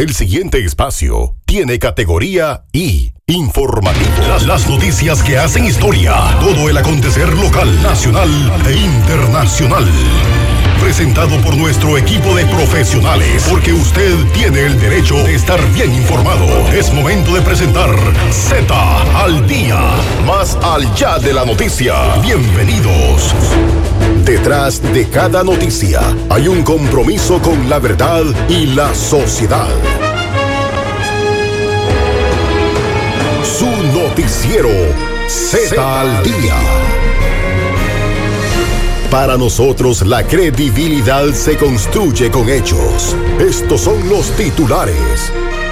El siguiente espacio tiene categoría I, informativo. Las noticias que hacen historia. Todo el acontecer local, nacional e internacional. Presentado por nuestro equipo de profesionales, porque usted tiene el derecho de estar bien informado. Es momento de presentar Z al Día, más allá de la noticia. Bienvenidos. Detrás de cada noticia hay un compromiso con la verdad y la sociedad. Su noticiero Z al Día. Para nosotros la credibilidad se construye con hechos. Estos son los titulares.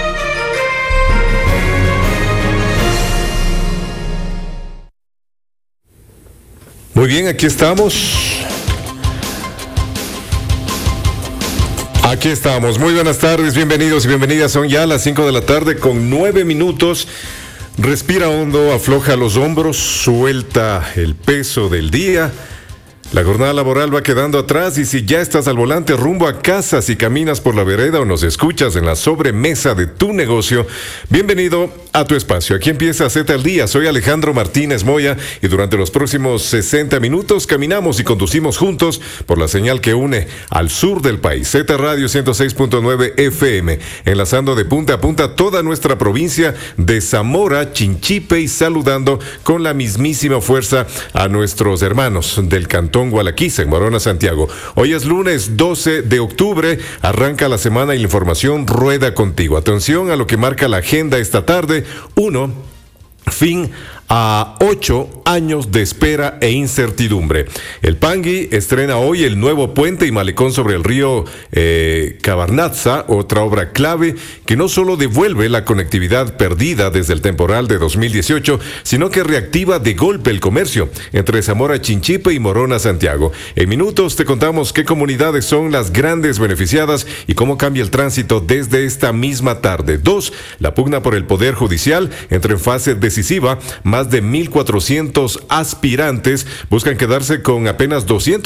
Muy bien, aquí estamos. Muy buenas tardes, bienvenidos y bienvenidas. Son ya las 5 de la tarde con 9 minutos. Respira hondo, afloja los hombros, suelta el peso del día. La jornada laboral va quedando atrás y si ya estás al volante rumbo a casa, si caminas por la vereda o nos escuchas en la sobremesa de tu negocio, bienvenido a tu espacio. Aquí empieza Z al Día. Soy Alejandro Martínez Moya y durante los próximos 60 minutos caminamos y conducimos juntos por la señal que une al sur del país. Z Radio 106.9 FM, enlazando de punta a punta toda nuestra provincia de Zamora, Chinchipe y saludando con la mismísima fuerza a nuestros hermanos del cantón Gualaquiza, en Morona, Santiago. Hoy es lunes 12 de octubre, arranca la semana y la información rueda contigo. Atención a lo que marca la agenda esta tarde. 1. Fin a 8 años de espera e incertidumbre. El Pangui estrena hoy el nuevo puente y malecón sobre el río Cabarnatza, otra obra clave que no solo devuelve la conectividad perdida desde el temporal de 2018, sino que reactiva de golpe el comercio entre Zamora, Chinchipe y Morona, Santiago. En minutos te contamos qué comunidades son las grandes beneficiadas y cómo cambia el tránsito desde esta misma tarde. 2. La pugna por el Poder Judicial entra en fase decisiva. Más de 1,400 aspirantes buscan quedarse con apenas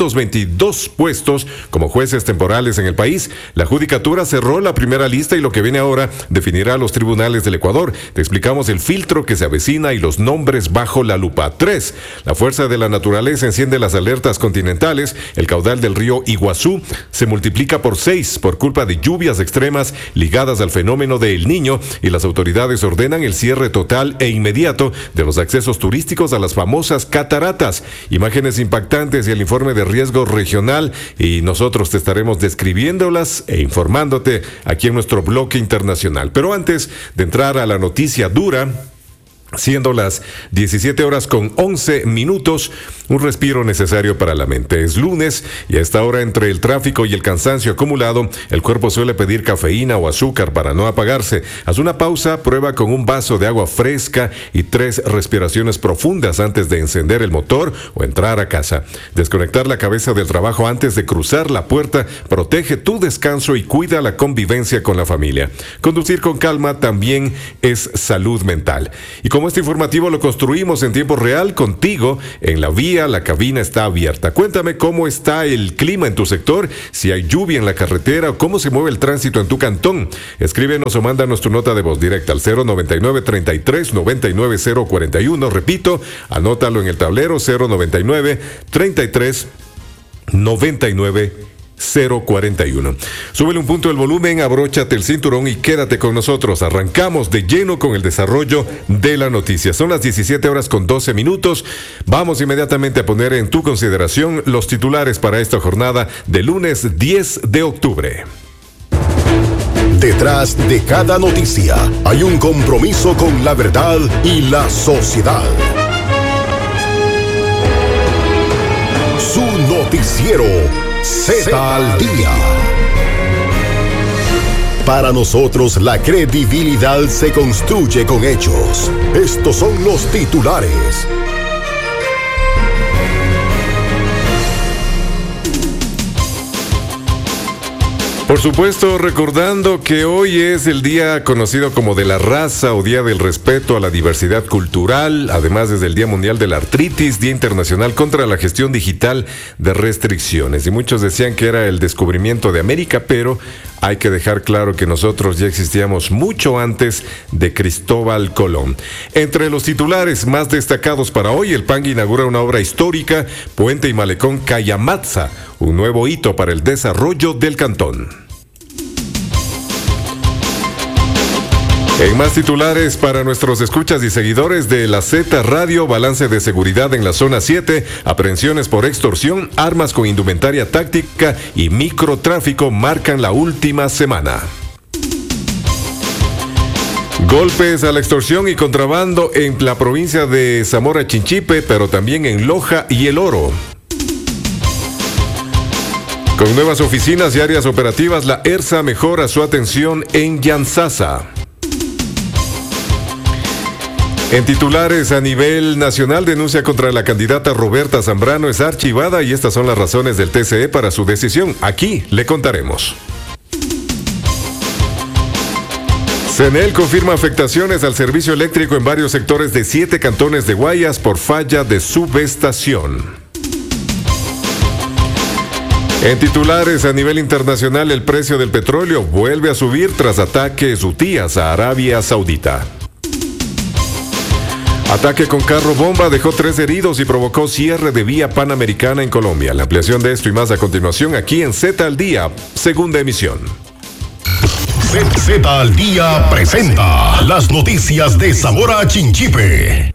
222 puestos como jueces temporales en el país. La judicatura cerró la primera lista y lo que viene ahora definirá a los tribunales del Ecuador. Te explicamos el filtro que se avecina y los nombres bajo la lupa. 3. La fuerza de la naturaleza enciende las alertas continentales. El caudal del río Iguazú se multiplica por 6 por culpa de lluvias extremas ligadas al fenómeno de El Niño y las autoridades ordenan el cierre total e inmediato de los accesos turísticos a las famosas cataratas. Imágenes impactantes y el informe de riesgo regional y nosotros te estaremos describiéndolas e informándote aquí en nuestro bloque internacional. Pero antes de entrar a la noticia dura, siendo las 17 horas con 11 minutos, un respiro necesario para la mente. Es lunes y a esta hora, entre el tráfico y el cansancio acumulado, el cuerpo suele pedir cafeína o azúcar para no apagarse. Haz una pausa, prueba con un vaso de agua fresca y 3 respiraciones profundas antes de encender el motor o entrar a casa. Desconectar la cabeza del trabajo antes de cruzar la puerta protege tu descanso y cuida la convivencia con la familia. Conducir con calma también es salud mental. Y como este informativo lo construimos en tiempo real contigo en la vía, la cabina está abierta. Cuéntame cómo está el clima en tu sector, si hay lluvia en la carretera o cómo se mueve el tránsito en tu cantón. Escríbenos o mándanos tu nota de voz directa al 099 33 99 041. Repito, anótalo en el tablero: 099 33 99 041. Súbele un punto el volumen, abróchate el cinturón y quédate con nosotros. Arrancamos de lleno con el desarrollo de la noticia. Son las 17 horas con 12 minutos. Vamos inmediatamente a poner en tu consideración los titulares para esta jornada de lunes 10 de octubre. Detrás de cada noticia hay un compromiso con la verdad y la sociedad. Su noticiero Z al Día. Para nosotros la credibilidad se construye con hechos. Estos son los titulares. Por supuesto, recordando que hoy es el día conocido como de la raza o Día del Respeto a la Diversidad Cultural, además es el Día Mundial de la Artritis, Día Internacional contra la Gestión Digital de Restricciones. Y muchos decían que era el descubrimiento de América, pero hay que dejar claro que nosotros ya existíamos mucho antes de Cristóbal Colón. Entre los titulares más destacados para hoy, el Pangui inaugura una obra histórica, Puente y Malecón Cayamatza, un nuevo hito para el desarrollo del cantón. En más titulares para nuestros escuchas y seguidores de la Z Radio, balance de seguridad en la zona 7, aprehensiones por extorsión, armas con indumentaria táctica y microtráfico marcan la última semana. Golpes a la extorsión y contrabando en la provincia de Zamora Chinchipe, pero también en Loja y El Oro. Con nuevas oficinas y áreas operativas, la ERSA mejora su atención en Yanzasa. En titulares a nivel nacional, denuncia contra la candidata Roberta Zambrano es archivada y estas son las razones del TCE para su decisión. Aquí le contaremos. CNEL confirma afectaciones al servicio eléctrico en varios sectores de 7 cantones de Guayas por falla de subestación. En titulares a nivel internacional, el precio del petróleo vuelve a subir tras ataques hutíes a Arabia Saudita. Ataque con carro bomba dejó 3 heridos y provocó cierre de vía panamericana en Colombia. La ampliación de esto y más a continuación aquí en Z al Día, segunda emisión. Z al Día presenta las noticias de Zamora Chinchipe.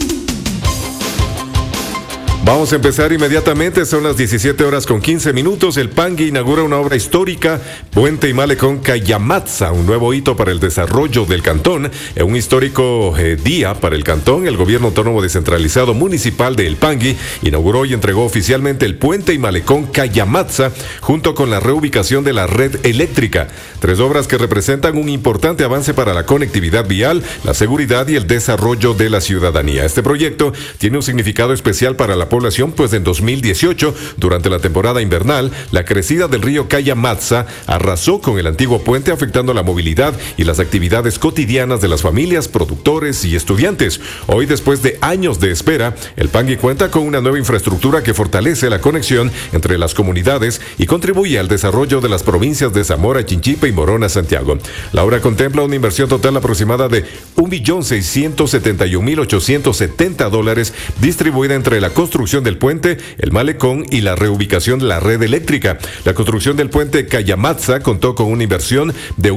Vamos a empezar inmediatamente, son las 17 horas con 15 minutos. El Pangui inaugura una obra histórica, Puente y Malecón Cayamatza, un nuevo hito para el desarrollo del cantón. En un histórico día para el cantón, el gobierno autónomo descentralizado municipal de El Pangui inauguró y entregó oficialmente el Puente y Malecón Cayamatza, junto con la reubicación de la red eléctrica. 3 obras que representan un importante avance para la conectividad vial, la seguridad y el desarrollo de la ciudadanía. Este proyecto tiene un significado especial para la población, pues en 2018, durante la temporada invernal, la crecida del río Cayamatza arrasó con el antiguo puente, afectando la movilidad y las actividades cotidianas de las familias, productores y estudiantes. Hoy, después de años de espera, el Pangui cuenta con una nueva infraestructura que fortalece la conexión entre las comunidades y contribuye al desarrollo de las provincias de Zamora, Chinchipe y Morona, Santiago. La obra contempla una inversión total aproximada de $1.671.870, distribuida entre la construcción del puente, el malecón y la reubicación de la red eléctrica. La construcción del puente Cayamatza contó con una inversión de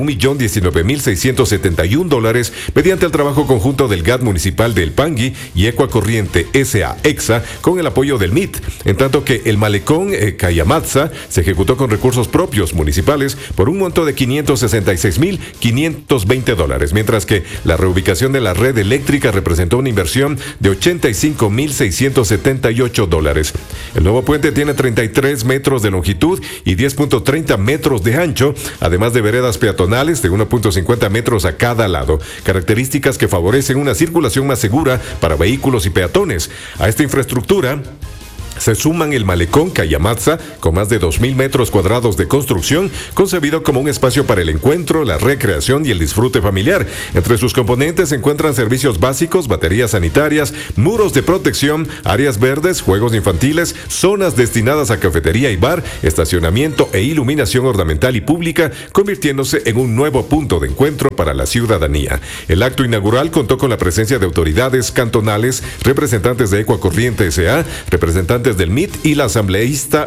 $1.019.671 mediante el trabajo conjunto del GAT municipal de El Pangui y Ecuacorriente S.A. EXA con el apoyo del MIT, en tanto que el malecón Cayamatza se ejecutó con recursos propios municipales por un monto de $566.520, mientras que la reubicación de la red eléctrica representó una inversión de $85.678. El nuevo puente tiene 33 metros de longitud y 10.30 metros de ancho, además de veredas peatonales de 1.50 metros a cada lado, características que favorecen una circulación más segura para vehículos y peatones. A esta infraestructura se suman el malecón Cayamatza, con más de 2.000 metros cuadrados de construcción, concebido como un espacio para el encuentro, la recreación y el disfrute familiar. Entre sus componentes se encuentran servicios básicos, baterías sanitarias, muros de protección, áreas verdes, juegos infantiles, zonas destinadas a cafetería y bar, estacionamiento e iluminación ornamental y pública, convirtiéndose en un nuevo punto de encuentro para la ciudadanía. El acto inaugural contó con la presencia de autoridades cantonales, representantes de Ecuacorriente S.A., representantes del MIT y la asambleísta